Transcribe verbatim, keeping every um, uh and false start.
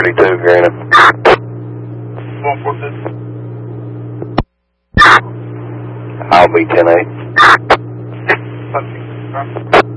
forty-two, Greenup. one four six. I'll be ten eight. Okay.